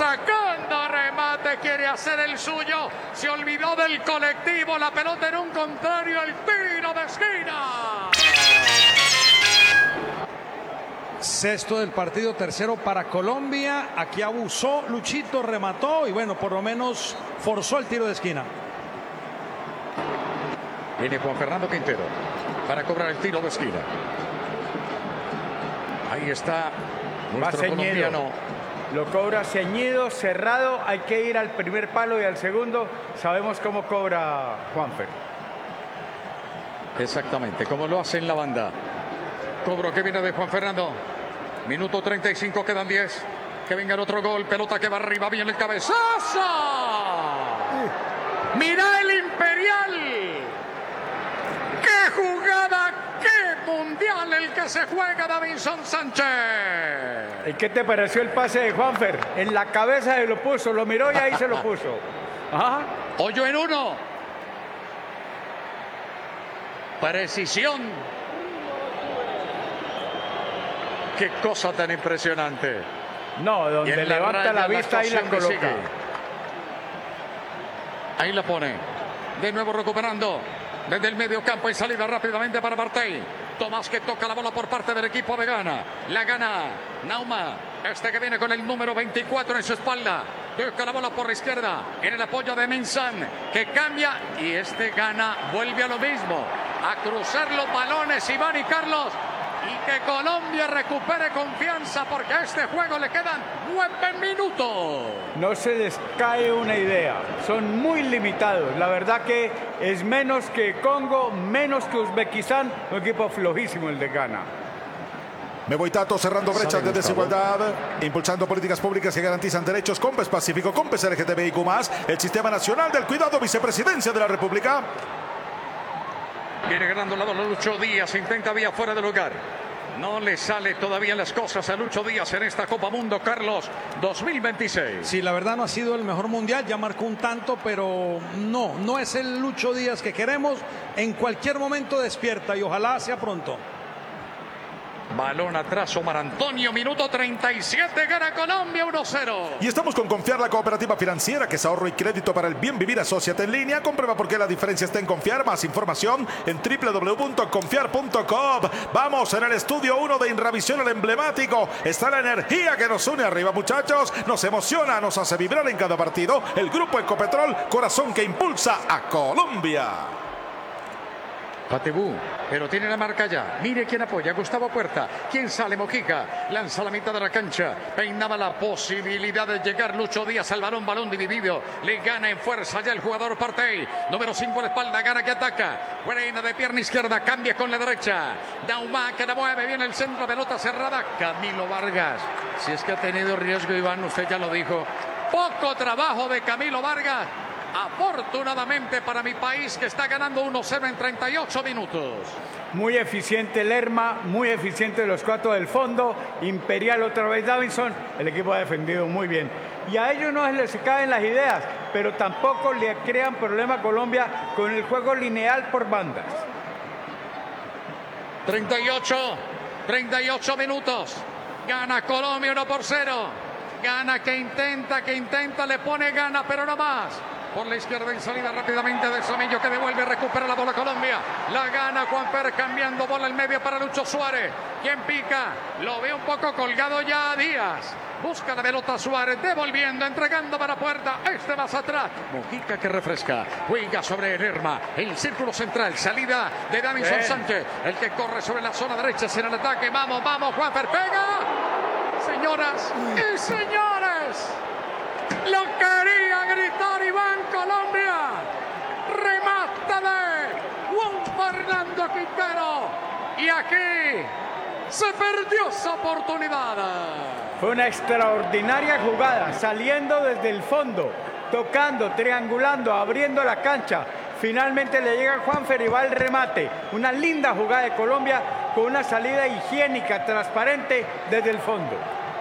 sacando remate, quiere hacer el suyo, se olvidó del colectivo, la pelota en un contrario, el tiro de esquina. Sexto del partido, tercero para Colombia. Aquí abusó Luchito, remató y bueno, por lo menos forzó el tiro de esquina. Viene Juan Fernando Quintero para cobrar el tiro de esquina. Ahí está nuestro colombiano. Lo cobra ceñido, cerrado. Hay que ir al primer palo y al segundo. Sabemos cómo cobra Juanfer. Exactamente, como lo hace en la banda. Cobro que viene de Juan Fernando. Minuto 35, quedan 10. Que venga el otro gol. Pelota que va arriba, viene el cabezazo. Mira el Imperial. ¡Qué jugada! ¡Qué mundial el que se juega Davinson Sánchez! ¿Y qué te pareció el pase de Juanfer? En la cabeza se lo puso, lo miró y ahí se lo puso. Ajá. Hoyo en uno. Precisión. Qué cosa tan impresionante. No, donde levanta la vista ahí la coloca. Ahí la pone. De nuevo recuperando. Desde el medio campo y salida rápidamente para Partey. Tomás que toca la bola por parte del equipo de Ghana. La gana Nauma. Este que viene con el número 24 en su espalda. Toca la bola por la izquierda. En el apoyo de Mensah. Que cambia. Y este Ghana vuelve a lo mismo. A cruzar los balones Iván y Carlos. Y que Colombia recupere confianza porque a este juego le quedan 9 minutos. No se les cae una idea. Son muy limitados. La verdad que es menos que Congo, menos que Uzbekistán. Un equipo flojísimo el de Ghana. Me voy Tato cerrando brechas de desigualdad, impulsando políticas públicas que garantizan derechos. Compes Pacífico, Compes LGTBIQ+, el Sistema Nacional del Cuidado, Vicepresidencia de la República. Viene ganando la bola Lucho Díaz, intenta vía fuera del lugar. No le sale todavía las cosas a Lucho Díaz en esta Copa Mundo, Carlos, 2026. Sí, la verdad no ha sido el mejor mundial, ya marcó un tanto, pero no es el Lucho Díaz que queremos. En cualquier momento despierta y ojalá sea pronto. Balón atrás, Omar Antonio, minuto 37, gana Colombia 1-0. Y estamos con Confiar, la cooperativa financiera que es ahorro y crédito para el bien vivir. Asóciate en línea, comprueba por qué la diferencia está en confiar. Más información en www.confiar.com. Vamos en el estudio 1 de Inravisión, el emblemático. Está la energía que nos une arriba, muchachos. Nos emociona, nos hace vibrar en cada partido. El grupo Ecopetrol, corazón que impulsa a Colombia. Patebú, pero tiene la marca ya. Mire quién apoya, Gustavo Puerta. ¿Quién sale? Mojica. Lanza a la mitad de la cancha. Peinaba la posibilidad de llegar Lucho Díaz al balón dividido. Le gana en fuerza ya el jugador Partey. Número 5 a la espalda, Gana que ataca. Buena de pierna izquierda, cambia con la derecha. Nauma que la mueve, viene el centro, pelota cerrada. Camilo Vargas. Si es que ha tenido riesgo, Iván, usted ya lo dijo. Poco trabajo de Camilo Vargas. Afortunadamente para mi país que está ganando 1-0 en 38 minutos. Muy eficiente Lerma, muy eficiente los cuatro del fondo. Imperial otra vez Davinson. El equipo ha defendido muy bien. Y a ellos no se les caen las ideas, pero tampoco le crean problema a Colombia con el juego lineal por bandas. 38 minutos. Gana Colombia 1-0. Gana que intenta, le pone Gana, pero no más. Por la izquierda en salida rápidamente de Samillo que devuelve, recupera la bola Colombia. La gana Juanfer cambiando bola al medio para Lucho Suárez. ¿Quién pica? Lo ve un poco colgado ya a Díaz. Busca la pelota Suárez, devolviendo, entregando para Puerta. Este más atrás. Mojica que refresca. Juega sobre Lerma. El círculo central. Salida de Davinson Sánchez. El que corre sobre la zona derecha en el ataque. Vamos, Juanfer. Pega. Señoras y señores. Lo quería gritar Iván. Colombia. Remata de Juan Fernando Quintero. Y aquí se perdió esa oportunidad. Fue una extraordinaria jugada, saliendo desde el fondo, tocando, triangulando, abriendo la cancha. Finalmente le llega Juanfer y va el remate. Una linda jugada de Colombia con una salida higiénica, transparente desde el fondo.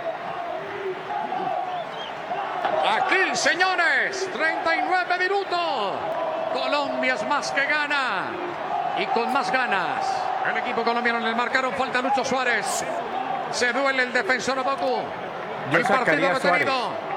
Aquí, señores, 39 minutos. Colombia es más que gana. Y con más ganas. El equipo colombiano le marcaron falta a Lucho Suárez. Se duele el defensor Boku. El partido detenido.